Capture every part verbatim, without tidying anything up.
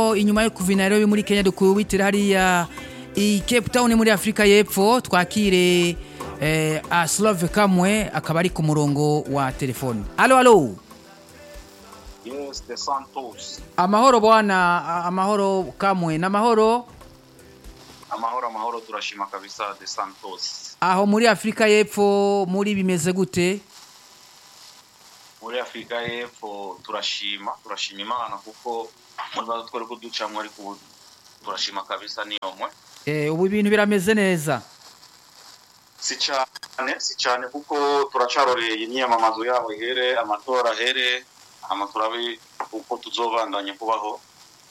rero inyuma yo kuva Nairobi muri Kenya dukubitira hariya i Cape Town muri Afrika y'Epfo twakire eh, Aslove Kamwe akaba ari ku murongo wa telefone. Allo allo. Yes, the Santos. Amahoro bwana, amahoro Kamwe na mahoro. Amahoro amahoro turashima kabisa the Santos. Aho muri Afrika y'Epfo muri bimeze gute? Muri Afrika y'Epfo turashima, turashima Imana kuko muri bazo twari kuducamwe ari ku turashima kabisa niyo mwe. Eh ubu ibintu birameze neza. Si cyane, si cyane kuko turacaroreye imyamamazo yabo here, amatora here, amaturabe uko tuzobandanya kubaho.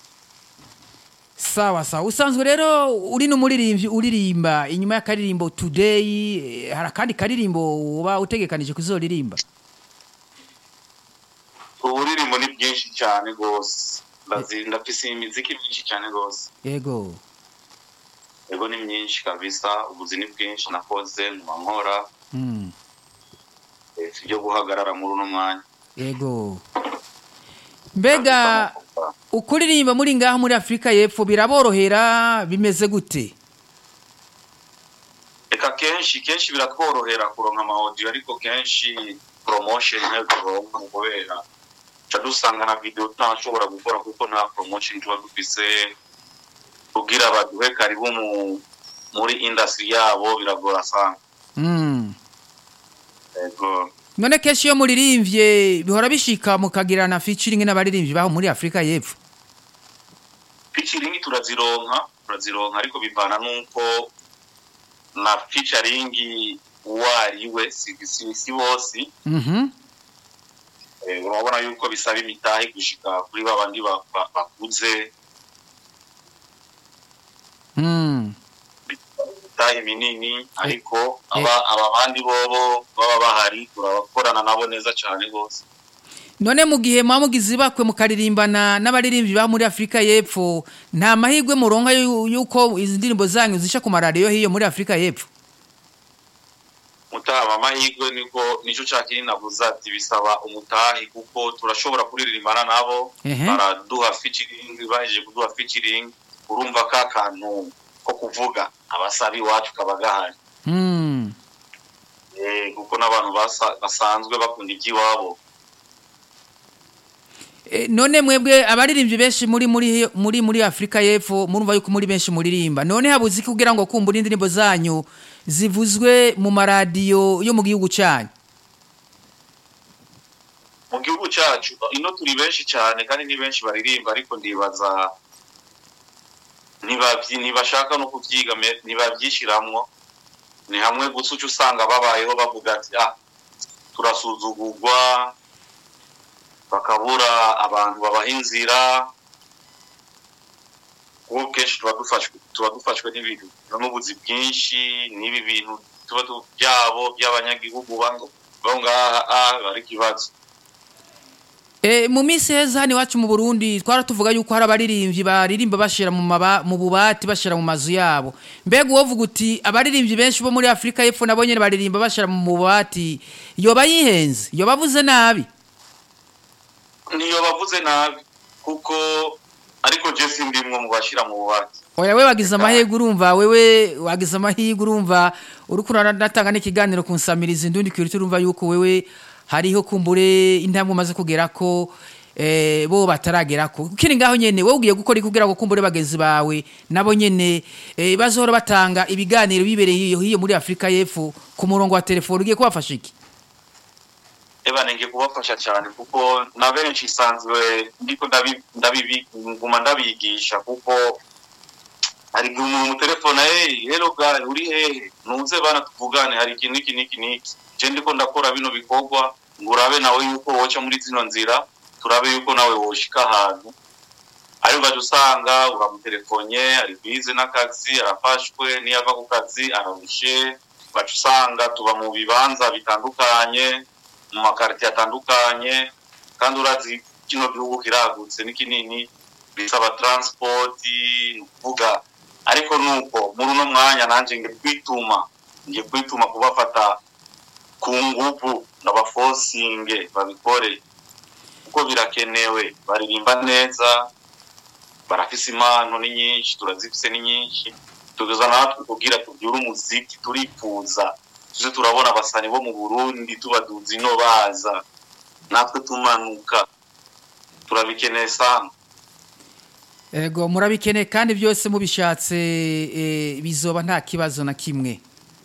Sawa sawa. Usanzwe rero uri no muririmvyi uririmba inyuma ya karirimbo today hari kandi karirimbo uba utegekanije kuzoririmba. Uburirimbo ni byinshi cyane gose. Ndazinda pisi imiziki myinshi cyane gose. Yego. Yego ni myinshi kabisa, ubuzi ni bwinshi nakoze nkora. Mm. Eh sibyo guhagarara muri uno mwanya. Yego. Mbega ukuririmba muri ngaho muri Afrika y'Epfo biraborohera bimeze gute? Eka kenshi kenshi biratworohera kuronka ama audio ariko kenshi promotion ntabwo kubera cyadusanga na video tashobora gukora kuko nta promotion tuba dufise kugira baduhe karibu mu muri industry yabo biragora sana. Mm. Ego. None keshi yo muririmvye bihora bishika mukagirana featuring n'abaririmbyi baho muri Afrika y'Epfo. Featuring turazironka, turazironka ariko bivana nuko na featuring wariwe si si bose. Mhm. Eh urabona yuko bisaba imitahe gushika kuri babandi bakuze. Mm. Tayi minini ariko aba abandi bobo baba bahari turabakorana nabo neza cyane gose. None mu gihe mwamugize bakwe mukaririmbana n'abaririmbyi ba muri Afrika y'Epfo nta mahigwe muronka yuko izi ndirimbo zanyu zisha ku maradiyo hiyo muri Afrika y'Epfo. Mutaba amahigwe niko nico cyakiri navuza ati bisaba umutahi kuko turashobora kuririmbana nabo baraduha featuring baje kuduha featuring urumva ka kantu ko kuvuga abasabi wacu kabagahari. Mm. Eh kuko nabantu basanzwe bakunda iby'iwabo. E, none mwebwe abaririmbyi benshi muri muri muri muri Afrika y'Epfo murumva yuko muri benshi muririmba. None habuzi kugira ngo kumbura indirimbo zanyu zivuzwe mu maradiyo yo mu gihugu cyanyu. Mu gihugu cyacu ino turi benshi cyane kandi ni benshi baririmba ariko ndibaza nibavyi nibashaka no kuvyiga nibavyishiramwo ni hamwe gusuca usanga babayeho bavuga ati ah turasuzugurwa bakabura abantu babahinzira kuko kenshi tuba dufashwe tuba dufashwe n'ibintu n'ubuzi bwinshi n'ibi bintu tuba byabo by'abanyagihugu bango bonga ah bari kibazo. E mu misi heza hani wacu mu Burundi twaratuvuga yuko hari abaririmbyi baririmba bashira mu maba mu bubati bashira mu mazu yabo. Mbega uwovuga uti abaririmbyi benshi bo muri Afrika y'Epfo nabonye baririmba bashira mu bubati yoba yihenze yoba bavuze nabi. Niyo bavuze nabi kuko ariko je sindimwe mu bashira mu bubati. Oya we wagize amahirwe urumva wewe wagize amahirwe urumva urukurana natanga n'ikiganiro kunsamiriza indundi kwiri turumva yuko wewe hariho kumbure intambwe maze kugera ko eh bo bataragera ko kiri ngaho nyene we ugiye gukora kugira ngo kumbure bagenzi bawe nabo nyene eh bazohora batanga ibiganiro bibereye hiyo muri Afrika y'Epfo ku murongo wa telefone ugiye kubafasha iki? Eba nenge kubafasha cyane kuko na benshi sanzwe ndiko ndabi ndabibi nguma ndabigisha kuko ari mu telefone eh hello guy uri he nuze bana tuvugane hari ikintu iki niki niki je ndiko ndakora bino bikogwa ngurabe nawe yuko woca muri zino nzira turabe yuko nawe woshika ahantu ari bajusanga uramutelefone ari bize n'akazi arafashwe niyava ku kazi arabishe bacusanga tuba mu bibanza bitandukanye mu makarti atandukanye kandi urazi kino gihugu kiragutse n'ikinini bisaba transport uvuga ariko nuko muri uno mwanya nanje nge kwituma nge kwituma kubafata ku nguvu n'abafosinge babikore uko birakenewe baririmba neza barafise impano ni nyinshi turazifise ni nyinshi tugaza natwe kugira tubyure umuziki turifuza tuze turabona abasani bo mu Burundi tubaduza ino baza natwe tumanuka turabikeneye sana. Ego murabikeneye kandi byose mubishatse e, bizoba nta kibazo na kimwe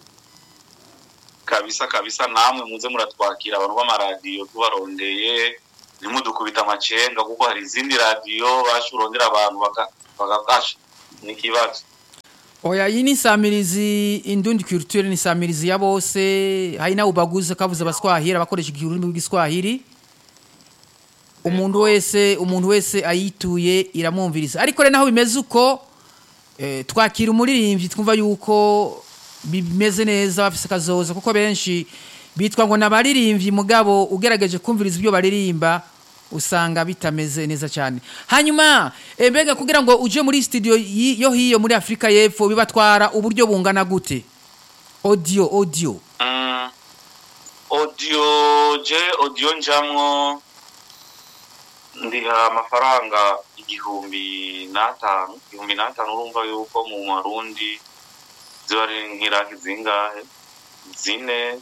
kabisa kabisa. Namwe muze muratwakira abantu b'amaradiyo tubarondeye nimudukubita amacenga kuko hari izindi radio bashurondera abantu bagakasha nikibazo. Oya iyi ni samirizi Indundi Culture ni samirizi ya bose haina ubaguze kavuze abaswahira bakoresha igihurumi bw'Iswahili. Umuntu wese umuntu wese ayituye iramwumviriza ariko rero naho bimeze uko eh, twakira umuririmbyi twumva yuko bimeze neza bafise kazoza kuko benshi bitwa ngo nabaririmbyi mugabo ugerageje kumviriza ibyo baririmba usanga bitameze neza cyane. Hanyuma mbega kugira ngo uje muri studio yo hiyo muri Afrika y'Epfo bibatwara uburyo bungana gute? Audio audio mm, audio je audio njamwo ndiha amafaranga igihumbi n'atanu igihumbi n'atanu urumva yuko mu Marundi zibari nk'iraki zingahe zine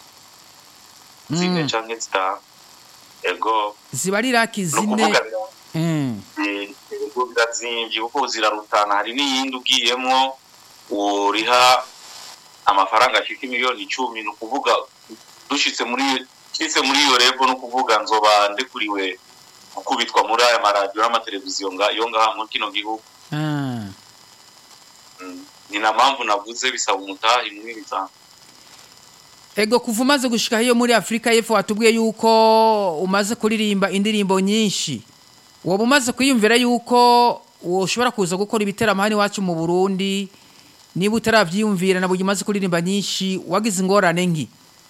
zine canke zitanu. Ego zibari iraki zine mm ego birazimvye kuko zirarutana hari n'iyindi ugiyemwo uriha amafaranga ashika miliyoni icumi no kuvuga dushitse muri kise muri iyo revo no kuvuga nzoba ndekuriwe ukubitwa muri aya maradiyo n'amateleviziyo nga yo ngaha mu kino gihugu. Ah. Mm. Ni na mpamvu navuze bisaba umutahi mwiri cyane. Ego kuva umaze gushika hiyo muri Afrika y'Epfo watubwiye yuko umaze kuririmba indirimbo nyinshi. Woba umaze kwiyumvira yuko woshobora kuza gukora ibiteramo hano iwacu mu Burundi niba utaravyiyumvira nabo umaze kuririmba nyinshi wagize ingorane nki?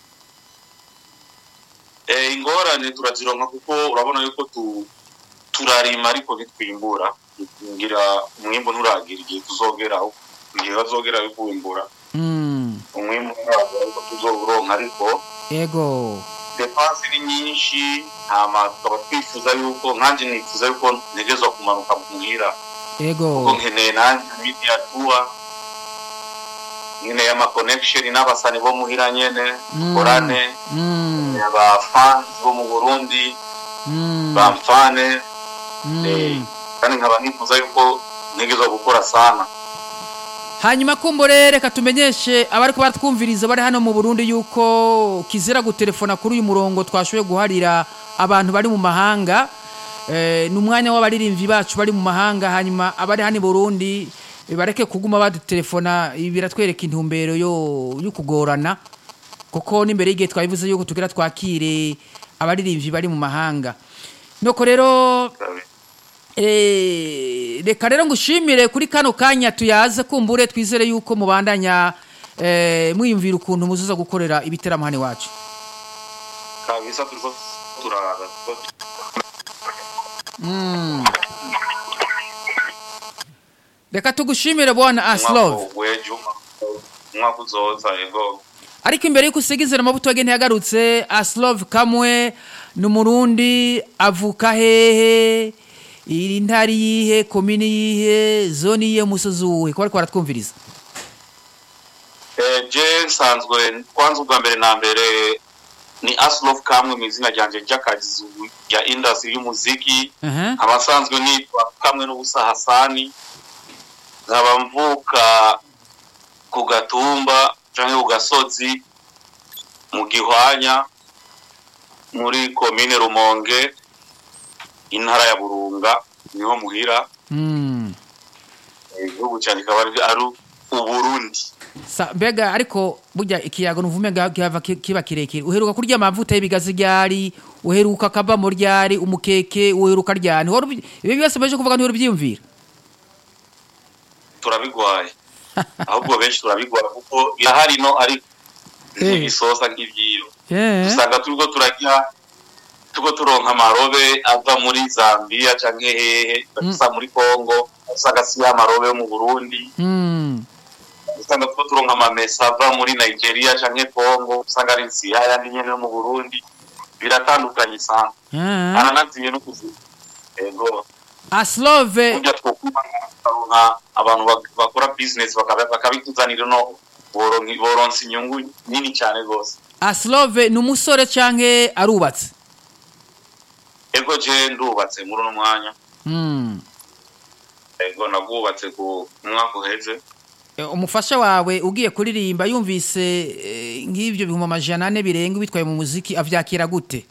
Eh ingorane turazironka kuko urabona yuko tu turarima ariko bitwimbura ngira umwimbo nturagira igihe tuzogeraho igihe bazogera bikuimbura. Mm. Umwimbo ariko tuzoburonka ariko ego depense ni nyinshi hama tukaba twifuza yuko nkanje nifuza yuko ntegezwa kumanuka muhira. Ego kuko nkeneye nanjye media tour nyine ya ma connection n'abasani bo muhira nyene korane mm. aba fans bo mu Burundi mm. bamfane mm. eh kandi nkaba nifuza yuko ntegezwa gukora sana. Hanyuma kumbore reka tumenyeshe abari ko baratwumviriza bari hano mu Burundi yuko kizira gutelefona kuri uyu murongo twashoye guharira abantu bari mu mahanga. Eh numwanya w'abaririmvyi bacu bari mu mahanga hanyuma abari hano mu Burundi bareke kuguma badutelefona biratwereka intumbero yo yukugorana kuko nimbere y'igihe twabivuze yuko tugira twakire abaririmvyi bari mu mahanga. Noko rero Eh reka rero ngushimire kuri kano kanya tuyaze kumbure twizere yuko mubandanya eh mwiyumvira ukuntu muzuza gukorera ibiteramo hane wacu. Kabisa turiko turaga. Mm. Reka tugushimire bwana Aslov. Mwaka uzoza ego. Ariko imbere yuko usigizera amabuto agende yagarutse Aslov kamwe n'umurundi avuka hehe iri ntari yihe komini yihe zone yihe musozi uwe ko ariko baratwumviriza. Eh je sanzwe kwanza ubwa mbere na mbere ni Aslov kamwe mu izina ryanje ry'akazi ya industry y'umuziki. Uh -huh. Abasanzwe ni kamwe n'ubusa Hasani nkaba mvuka ku Gatumba canke ku Gasozi mu Gihwanya muri komine Rumonge intara ya Burunga niho muhira. Mm. Igihugu cyane kaba ari Uburundi. Sa bega ariko burya ikiyago nuvume gava kiba kirekire uheruka kurya amavuta y'ibigazi ryari uheruka kaba mu ryari umukeke uheruka ryani ibi byose baje kuvuga nti urubyimvira turabigwaye ahubwo benshi turabigwara kuko birahari no ari ibisosa nk'ivyiyo usanga turiko turajya tuko turonka amarobe ava muri Zambia canke hehe basa muri Kongo usanga si amarobe yo mu Burundi. Mm. Usanga tuko turonka amamesa ava muri Nigeria canke Kongo usanga ari nsi yandi nyene mu Burundi biratandukanye sana. Ah. Ananaziye no kuzi ego Aslove burya twokuronka abantu bak- bakora business bakaba- bakabituzanira no boronka boronsa inyungu nini cyane gose. Aslove ni umusore canke arubatse? Ego je ndubatse muri uno mwanya. Mm. Ego nagubatse ku mwaka uheze. E, umufasha wawe ugiye kuririmba yumvise eh, nk'ivyo bihuma amajana ane birenga bitwaye mu muziki avyakira gute?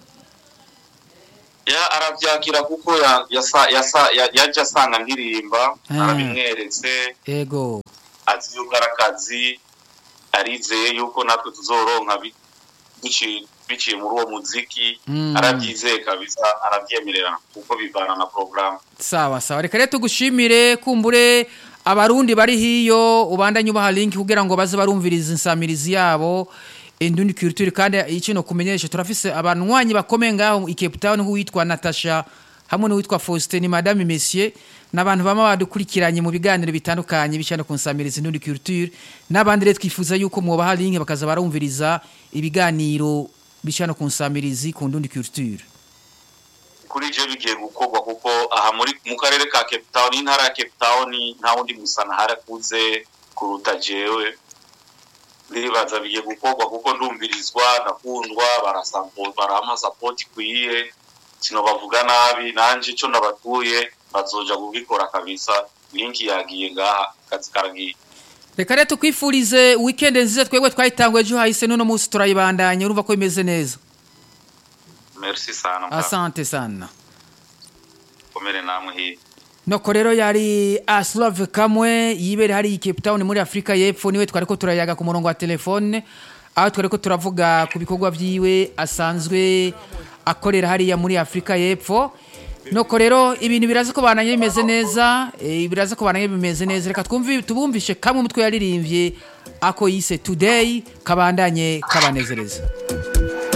Ya aravyakira kuko ya yasa yasa ya- yaje asanga ndirimba Ah. arabimweretse Ego. azi yuko arakazi arizeye yuko natwe tuzoronka bi- bici- biciye muri uwo muziki Mm. arabyizeye kabisa arabyemerera kuko bivana na program. Sawa sawa, reka rero tugushimire kumbure abarundi bari hiyo ubandanye ubaha link kugira ngo baze barumviriza insamirizi yabo Indundi Culture, kandi ikino kumenyesha turafise abanwanyi bakomeye ngaho i Cape Town witwa Natasha hamwe n'uwitwa Faustin Madame Messier n'abantu bama badukurikiranye mu biganiro bitandukanye bicana ku nsamirizi Indundi Culture, n'abandi rero twifuza yuko mubaha link bakaza barumviriza ibiganiro bicana ku nsamirizi ku Indundi Culture. Kuri je bigiye gukorwa kuko aha muri mu karere ka Cape Town intara ya Cape Town nta wundi musana harakuze kuruta jewe. Ndibaza bigiye gukorwa kuko ndumvirizwa nakundwa barasampo barama support kwiye sino bavuga nabi nanje ico nabatuye bazoja kubikora kabisa. Link yagiye ngaha kazi karagiye. Reka rero tukwifurize weekend nziza, twebwe twayitangwe ejo hahise none munsi turayibandanya urumva ko imeze neza. Merci sana. Asante sana. Komere namwe hi. Noko rero yari Aslove Kamwe yibere hari i Cape Town muri Afrika y'Epfo, niwe twariko turayaga ku murongo wa telefone aho twariko turavuga ku bikorwa vyiwe asanzwe akorera hariya muri Afrika y'Epfo. Noko rero ibintu biraza ko bananye bimeze neza, e, biraza ko bananye bimeze neza. Reka twumvi tubumvishe kamwe mutwe yaririmbye ako yise Today kabandanye kabanezereza.